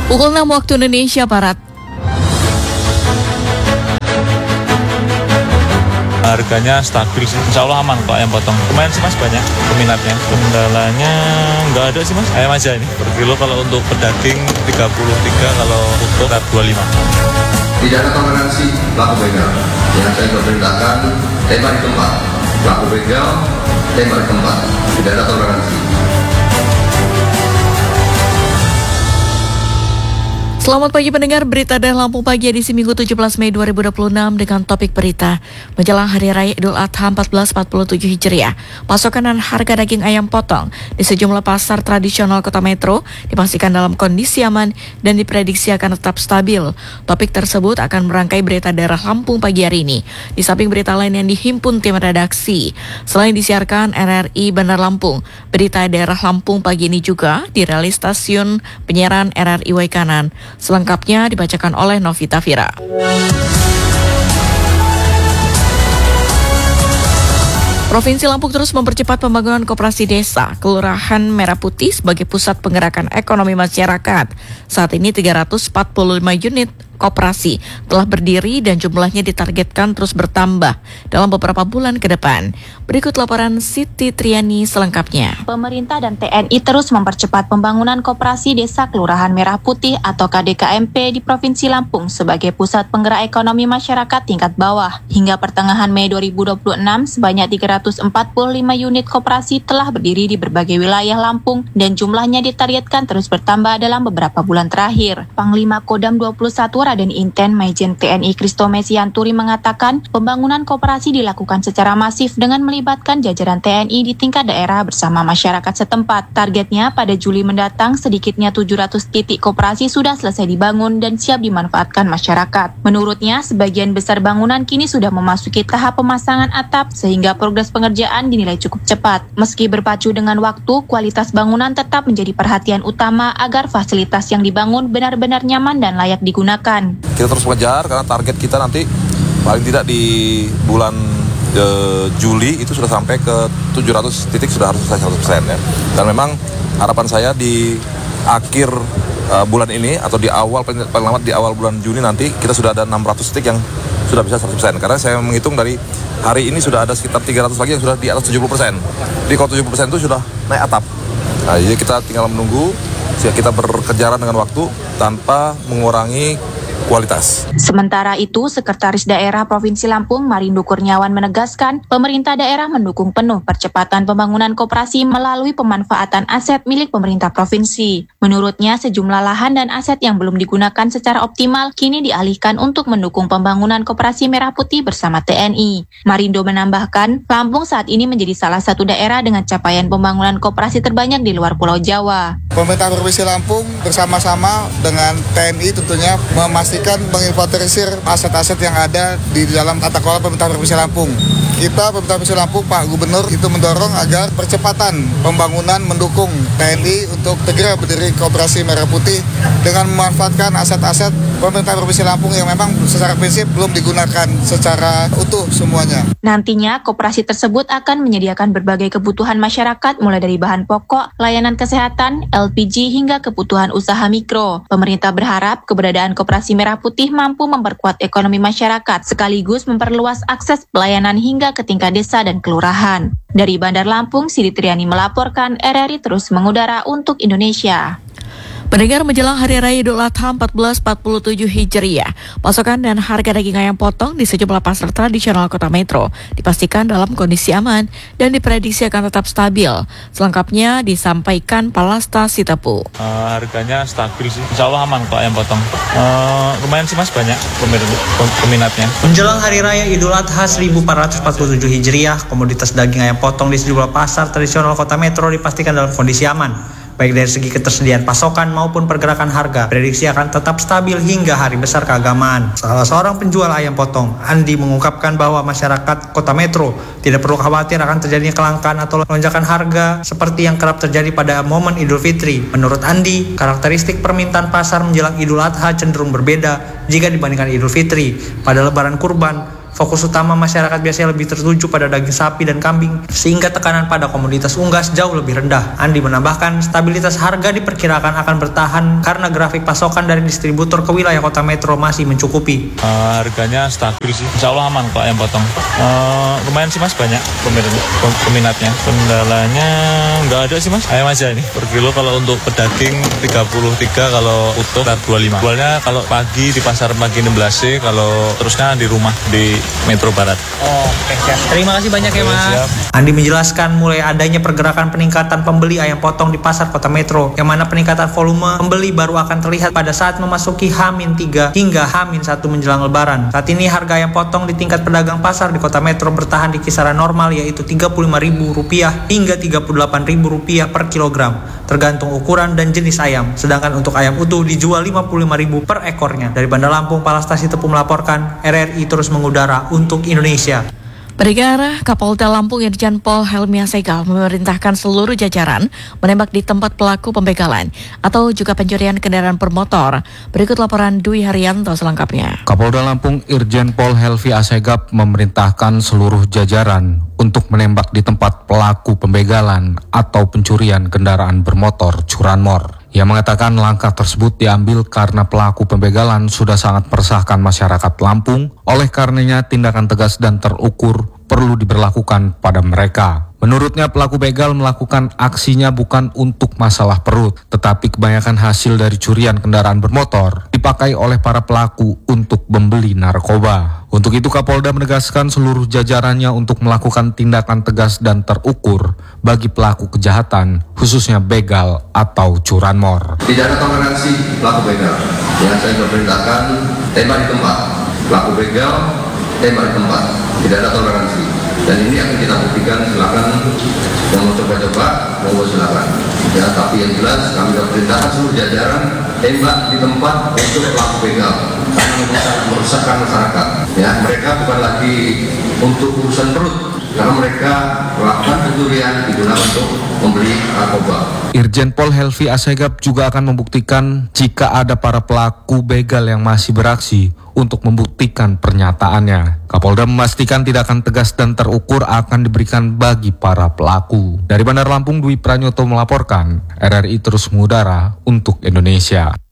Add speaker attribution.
Speaker 1: Pukul 6 waktu Indonesia Barat.
Speaker 2: Harganya stabil sih, insya Allah aman kok ayam potong. Lumayan sih mas, banyak peminatnya. Kendalanya nggak ada sih mas, ayam aja ini. Per kilo kalau untuk pedaging 33, kalau utuh 25.
Speaker 3: Tidak ada toleransi pelaku begal. Yang saya perintahkan, tembak di tempat. Pelaku begal, tembak di tempat. Tidak ada toleransi.
Speaker 1: Selamat pagi pendengar, berita dari Lampung Pagi edisi Minggu 17 Mei 2026 dengan topik berita. Menjelang Hari Raya Idul Adha 1447 Hijriah, pasokan dan harga daging ayam potong di sejumlah pasar tradisional Kota Metro dipastikan dalam kondisi aman dan diprediksi akan tetap stabil. Topik tersebut akan merangkai berita daerah Lampung pagi hari ini, di samping berita lain yang dihimpun tim redaksi. Selain disiarkan RRI Bandar Lampung, berita daerah Lampung pagi ini juga dirilis stasiun penyiaran RRI Waikanan. Selengkapnya dibacakan oleh Novita Vira. Provinsi Lampung terus mempercepat pembangunan koperasi desa, Kelurahan Merah Putih sebagai pusat penggerakan ekonomi masyarakat. Saat ini 345 unit koperasi telah berdiri dan jumlahnya ditargetkan terus bertambah dalam beberapa bulan ke depan. Berikut laporan Siti Triani selengkapnya.
Speaker 4: Pemerintah dan TNI terus mempercepat pembangunan koperasi desa Kelurahan Merah Putih atau KDKMP di Provinsi Lampung sebagai pusat penggerak ekonomi masyarakat tingkat bawah. Hingga pertengahan Mei 2026, sebanyak 345 unit koperasi telah berdiri di berbagai wilayah Lampung dan jumlahnya ditargetkan terus bertambah dalam beberapa bulan terakhir. Panglima Kodam 21 Raden Inten Majen TNI Kristo Mesianturi mengatakan pembangunan koperasi dilakukan secara masif dengan melibatkan jajaran TNI di tingkat daerah bersama masyarakat setempat. Targetnya pada Juli mendatang sedikitnya 700 titik koperasi sudah selesai dibangun dan siap dimanfaatkan masyarakat. Menurutnya, sebagian besar bangunan kini sudah memasuki tahap pemasangan atap sehingga progres pengerjaan dinilai cukup cepat. Meski berpacu dengan waktu, kualitas bangunan tetap menjadi perhatian utama agar fasilitas yang dibangun benar-benar nyaman dan layak digunakan.
Speaker 5: Kita terus mengejar karena target kita nanti paling tidak di bulan Juli itu sudah sampai ke 700 titik sudah harus selesai 100% ya. Dan memang harapan saya di akhir bulan ini atau di awal paling lambat di awal bulan Juni nanti kita sudah ada 600 titik yang sudah bisa 100%. Karena saya menghitung dari hari ini sudah ada sekitar 300 lagi yang sudah di atas 70%. Di kalau 70% itu sudah naik atap. Nah, jadi kita tinggal menunggu, kita berkejaran dengan waktu tanpa mengurangi kualitas.
Speaker 4: Sementara itu, Sekretaris Daerah Provinsi Lampung Marindo Kurniawan menegaskan pemerintah daerah mendukung penuh percepatan pembangunan koperasi melalui pemanfaatan aset milik pemerintah provinsi. Menurutnya, sejumlah lahan dan aset yang belum digunakan secara optimal kini dialihkan untuk mendukung pembangunan koperasi Merah Putih bersama TNI. Marindo menambahkan, Lampung saat ini menjadi salah satu daerah dengan capaian pembangunan koperasi terbanyak di luar Pulau Jawa.
Speaker 6: Pemerintah Provinsi Lampung bersama-sama dengan TNI tentunya memastikan menginventarisir aset-aset yang ada di dalam tata kelola pemerintah Provinsi Lampung. Kita pemerintah Provinsi Lampung, Pak Gubernur itu mendorong agar percepatan pembangunan mendukung TNI untuk segera berdiri koperasi Merah Putih dengan memanfaatkan aset-aset pemerintah Provinsi Lampung yang memang secara prinsip belum digunakan secara utuh semuanya.
Speaker 4: Nantinya koperasi tersebut akan menyediakan berbagai kebutuhan masyarakat mulai dari bahan pokok, layanan kesehatan, LPG hingga kebutuhan usaha mikro. Pemerintah berharap keberadaan koperasi Merah Putih mampu memperkuat ekonomi masyarakat sekaligus memperluas akses pelayanan hingga ke tingkat desa dan kelurahan. Dari Bandar Lampung, Siti Triani melaporkan, RRI terus mengudara untuk Indonesia.
Speaker 1: Pendengar, menjelang Hari Raya Idul Adha 1447 Hijriah, pasokan dan harga daging ayam potong di sejumlah pasar tradisional Kota Metro dipastikan dalam kondisi aman dan diprediksi akan tetap stabil. Selengkapnya disampaikan Palasta Sitepu.
Speaker 2: Harganya stabil sih, insya Allah aman kok ayam potong. Lumayan sih mas, banyak peminatnya.
Speaker 7: Menjelang Hari Raya Idul Adha 1447 Hijriah, komoditas daging ayam potong di sejumlah pasar tradisional Kota Metro dipastikan dalam kondisi aman. Baik dari segi ketersediaan pasokan maupun pergerakan harga, prediksi akan tetap stabil hingga hari besar keagamaan. Salah seorang penjual ayam potong, Andi, mengungkapkan bahwa masyarakat Kota Metro tidak perlu khawatir akan terjadinya kelangkaan atau lonjakan harga seperti yang kerap terjadi pada momen Idul Fitri. Menurut Andi, karakteristik permintaan pasar menjelang Idul Adha cenderung berbeda jika dibandingkan Idul Fitri. Pada Lebaran Kurban, Fokus utama masyarakat biasanya lebih tertuju pada daging sapi dan kambing, sehingga tekanan pada komoditas unggas jauh lebih rendah. Andi menambahkan, stabilitas harga diperkirakan akan bertahan karena grafik pasokan dari distributor ke wilayah kota metro masih mencukupi.
Speaker 2: Harganya stabil sih, insya Allah aman kalau ayam potong. Lumayan sih mas, banyak peminatnya. Kendalanya nggak ada sih mas, ayam aja ini. Per kilo kalau untuk pedaging 33, kalau utuh 25. Jualnya kalau pagi di pasar pagi 16, kalau terusnya di rumah di Metro Barat.
Speaker 7: Oke, siap. Terima kasih banyak ya mas.
Speaker 2: Siap.
Speaker 7: Andi menjelaskan mulai adanya pergerakan peningkatan pembeli ayam potong di pasar kota metro, yang mana peningkatan volume pembeli baru akan terlihat pada saat memasuki H-3 hingga H-1 menjelang lebaran. Saat ini harga ayam potong di tingkat pedagang pasar di kota metro bertahan di kisaran normal, yaitu Rp35.000 hingga Rp38.000 per kilogram, tergantung ukuran dan jenis ayam. Sedangkan untuk ayam utuh dijual Rp55.000 per ekornya. Dari Bandar Lampung, Palastasi Tepu melaporkan, RRI terus mengudara untuk Indonesia.
Speaker 1: Berikutnya, Kapolda Lampung Irjen Pol Helmi Asegaf memerintahkan seluruh jajaran menembak di tempat pelaku pembegalan atau juga pencurian kendaraan bermotor. Berikut laporan Dwi Haryanto selengkapnya.
Speaker 8: Kapolda Lampung Irjen Pol Helmi Asegaf memerintahkan seluruh jajaran untuk menembak di tempat pelaku pembegalan atau pencurian kendaraan bermotor curanmor. Ia mengatakan langkah tersebut diambil karena pelaku pembegalan sudah sangat meresahkan masyarakat Lampung, oleh karenanya tindakan tegas dan terukur perlu diberlakukan pada mereka. Menurutnya pelaku begal melakukan aksinya bukan untuk masalah perut, tetapi kebanyakan hasil dari curian kendaraan bermotor dipakai oleh para pelaku untuk membeli narkoba. Untuk itu Kapolda menegaskan seluruh jajarannya untuk melakukan tindakan tegas dan terukur bagi pelaku kejahatan, khususnya begal atau curanmor.
Speaker 3: Tidak ada toleransi pelaku begal. Yang saya perintahkan, tembak di tempat. Pelaku begal, tembak di tempat. Tidak ada toleransi. Dan ini akan kita buktikan, silakan yang mau coba-coba, mau silakan. Ya, tapi yang jelas kami perintahkan seluruh jajaran tembak di tempat untuk pelaku begal. Karena merusakkan masyarakat. Ya, mereka bukan lagi untuk urusan perut, karena mereka melakukan pencurian digunakan untuk membeli narkoba.
Speaker 8: Irjen Pol Helmi Asegaf juga akan membuktikan jika ada para pelaku begal yang masih beraksi untuk membuktikan pernyataannya. Kapolda memastikan tindakan tegas dan terukur akan diberikan bagi para pelaku. Dari Bandar Lampung, Dwi Pranyoto melaporkan, RRI terus mengudara untuk Indonesia.